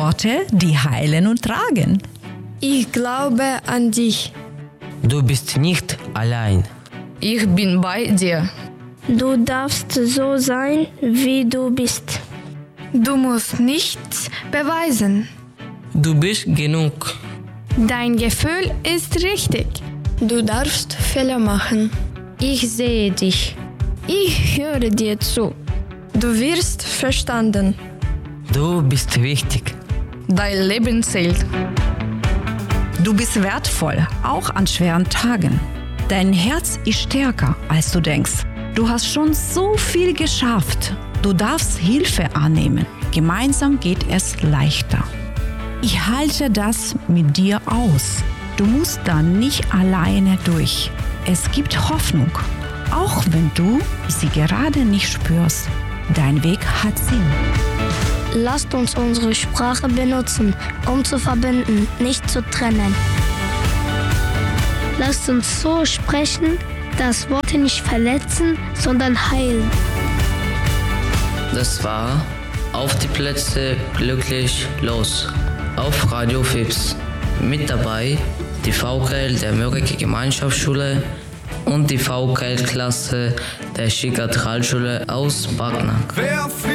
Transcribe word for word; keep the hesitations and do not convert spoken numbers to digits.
Worte, die heilen und tragen. Ich glaube an dich. Du bist nicht allein. Ich bin bei dir. Du darfst so sein, wie du bist. Du musst nichts beweisen. Du bist genug. Dein Gefühl ist richtig. Du darfst Fehler machen. Ich sehe dich. Ich höre dir zu. Du wirst verstanden. Du bist wichtig. Dein Leben zählt. Du bist wertvoll, auch an schweren Tagen. Dein Herz ist stärker, als du denkst. Du hast schon so viel geschafft. Du darfst Hilfe annehmen. Gemeinsam geht es leichter. Ich halte das mit dir aus. Du musst da nicht alleine durch. Es gibt Hoffnung, auch wenn du sie gerade nicht spürst. Dein Weg hat Sinn. Lasst uns unsere Sprache benutzen, um zu verbinden, nicht zu trennen. Lasst uns so sprechen, dass Worte nicht verletzen, sondern heilen. Das war Auf die Plätze, glücklich, los. Auf Radio Fips. Mit dabei die V K L der Mörike Gemeinschaftsschule und die V K L-Klasse der Schickatralschule aus Backnang.